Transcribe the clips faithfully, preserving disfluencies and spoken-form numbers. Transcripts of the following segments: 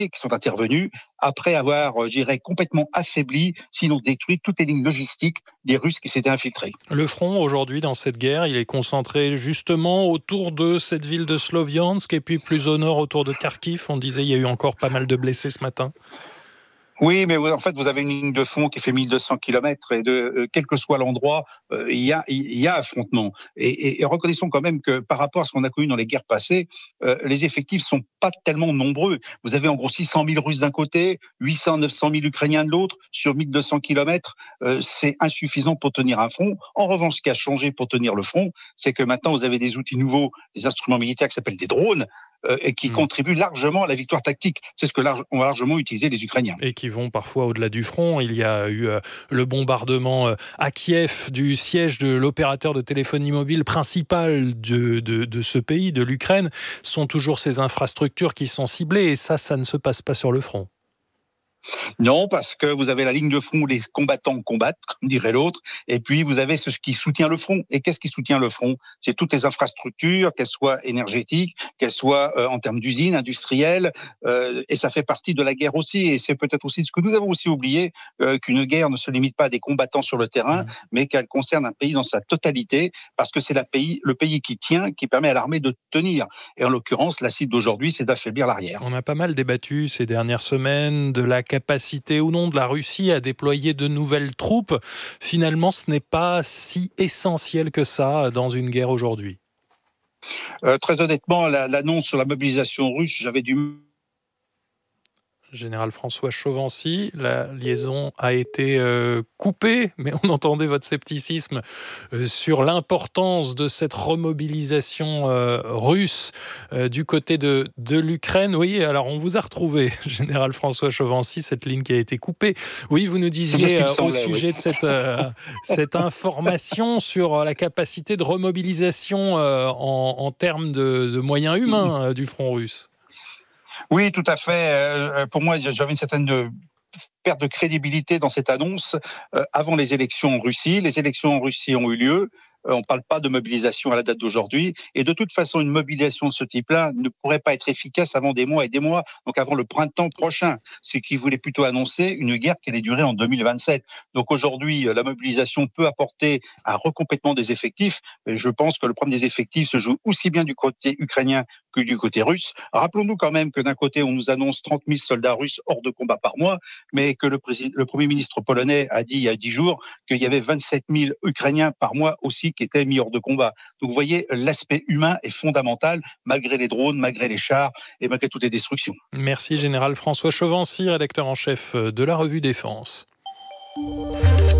qui sont intervenus après avoir, euh, je dirais, complètement affaibli, sinon détruit, toutes les lignes logistiques des Russes qui s'étaient infiltrés. Le front, aujourd'hui, dans cette guerre, il est concentré justement autour de cette ville de Sloviansk et puis plus au nord autour de Kharkiv. On disait il y a eu encore pas mal de blessés ce matin. Oui, mais en fait, vous avez une ligne de front qui fait mille deux cents kilomètres et de, euh, quel que soit l'endroit, euh, il y a, il y a affrontement. Et, et, et reconnaissons quand même que par rapport à ce qu'on a connu dans les guerres passées, euh, les effectifs sont pas tellement nombreux. Vous avez en gros six cent mille Russes d'un côté, huit cents, neuf cent mille Ukrainiens de l'autre, sur mille deux cents kilomètres. Euh, c'est insuffisant pour tenir un front. En revanche, ce qui a changé pour tenir le front, c'est que maintenant, vous avez des outils nouveaux, des instruments militaires qui s'appellent des drones, euh, et qui mmh. contribuent largement à la victoire tactique. C'est ce que large, ont largement utilisé les Ukrainiens. Et qui vont parfois au-delà du front. Il y a eu euh, le bombardement euh, à Kiev du siège de l'opérateur de téléphonie mobile principal de, de, de ce pays, de l'Ukraine. Ce sont toujours ces infrastructures qui sont ciblées et ça, ça ne se passe pas sur le front. Non, parce que vous avez la ligne de front où les combattants combattent, comme dirait l'autre, et puis vous avez ce qui soutient le front. Et qu'est-ce qui soutient le front ? C'est toutes les infrastructures, qu'elles soient énergétiques, qu'elles soient euh, en termes d'usines, industrielles, euh, et ça fait partie de la guerre aussi. Et c'est peut-être aussi ce que nous avons aussi oublié, euh, qu'une guerre ne se limite pas à des combattants sur le terrain, mmh. mais qu'elle concerne un pays dans sa totalité, parce que c'est la pays, le pays qui tient, qui permet à l'armée de tenir. Et en l'occurrence, la cible d'aujourd'hui, c'est d'affaiblir l'arrière. On a pas mal débattu ces dernières semaines de la capacité ou non de la Russie à déployer de nouvelles troupes. Finalement, ce n'est pas si essentiel que ça dans une guerre aujourd'hui. Euh, très honnêtement, la, l'annonce sur la mobilisation russe, j'avais du Général François Chauvency, la liaison a été euh, coupée, mais on entendait votre scepticisme euh, sur l'importance de cette remobilisation euh, russe euh, du côté de, de l'Ukraine. Oui, alors on vous a retrouvé, Général François Chauvency, cette ligne qui a été coupée. Oui, vous nous disiez euh, semblait, au sujet oui. de cette, euh, cette information sur la capacité de remobilisation euh, en, en termes de, de moyens humains euh, du front russe. Oui, tout à fait. Euh, pour moi, j'avais une certaine perte de crédibilité dans cette annonce euh, avant les élections en Russie. Les élections en Russie ont eu lieu. Euh, on ne parle pas de mobilisation à la date d'aujourd'hui. Et de toute façon, une mobilisation de ce type-là ne pourrait pas être efficace avant des mois et des mois, donc avant le printemps prochain. Ce qui voulait plutôt annoncer une guerre qui allait durer en deux mille vingt-sept. Donc aujourd'hui, la mobilisation peut apporter un recomplètement des effectifs. Mais je pense que le problème des effectifs se joue aussi bien du côté ukrainien que du côté russe. Rappelons-nous quand même que d'un côté, on nous annonce trente mille soldats russes hors de combat par mois, mais que le, président, le Premier ministre polonais a dit il y a dix jours qu'il y avait vingt-sept mille Ukrainiens par mois aussi qui étaient mis hors de combat. Donc vous voyez, l'aspect humain est fondamental, malgré les drones, malgré les chars et malgré toutes les destructions. Merci Général François Chauvency, rédacteur en chef de la revue Défense. Il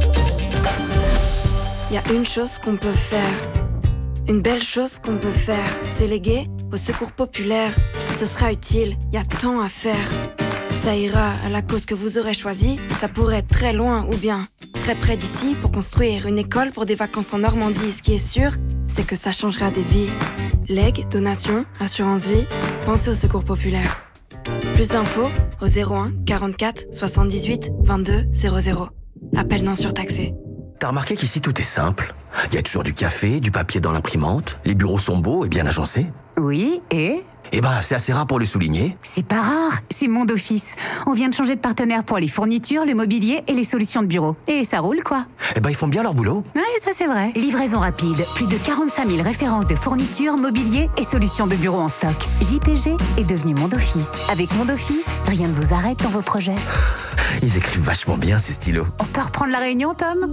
y a une chose qu'on peut faire, une belle chose qu'on peut faire, c'est léguer au secours populaire. Ce sera utile, il y a tant à faire. Ça ira à la cause que vous aurez choisie. Ça pourrait être très loin ou bien très près d'ici pour construire une école pour des vacances en Normandie. Ce qui est sûr, c'est que ça changera des vies. Legs, donations, assurance vie, pensez au secours populaire. Plus d'infos au zéro un quarante-quatre soixante-dix-huit vingt-deux zéro zéro. Appel non surtaxé. T'as remarqué qu'ici tout est simple ? Il y a toujours du café, du papier dans l'imprimante, les bureaux sont beaux et bien agencés. Oui, et ? Eh ben, c'est assez rare pour le souligner. C'est pas rare, c'est Monde Office. On vient de changer de partenaire pour les fournitures, le mobilier et les solutions de bureau. Et ça roule, quoi. Eh ben, ils font bien leur boulot. Ouais, ça c'est vrai. Livraison rapide, plus de quarante-cinq mille références de fournitures, mobilier et solutions de bureau en stock. J P G est devenu Monde Office. Avec Monde Office, rien ne vous arrête dans vos projets. Ils écrivent vachement bien, ces stylos. On peut reprendre la réunion, Tom ?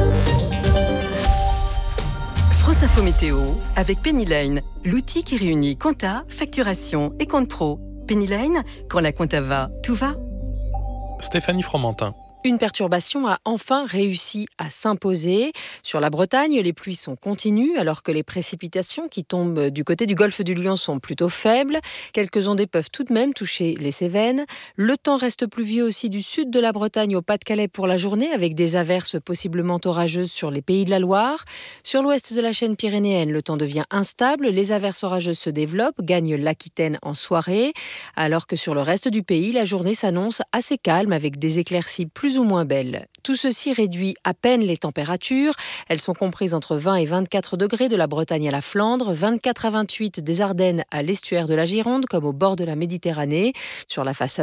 France Info Météo avec Pennyline, l'outil qui réunit compta, facturation et compte pro. Pennyline, quand la compta va, tout va. Stéphanie Fromentin. Une perturbation a enfin réussi à s'imposer. Sur la Bretagne, les pluies sont continues alors que les précipitations qui tombent du côté du golfe du Lion sont plutôt faibles. Quelques ondées peuvent tout de même toucher les Cévennes. Le temps reste pluvieux aussi du sud de la Bretagne au Pas-de-Calais pour la journée avec des averses possiblement orageuses sur les Pays de la Loire. Sur l'ouest de la chaîne pyrénéenne, le temps devient instable. Les averses orageuses se développent, gagnent l'Aquitaine en soirée. Alors que sur le reste du pays, la journée s'annonce assez calme avec des éclaircies plus ou moins belle. Tout ceci réduit à peine les températures. Elles sont comprises entre vingt et vingt-quatre degrés de la Bretagne à la Flandre, vingt-quatre à vingt-huit des Ardennes à l'estuaire de la Gironde, comme au bord de la Méditerranée. Sur la façade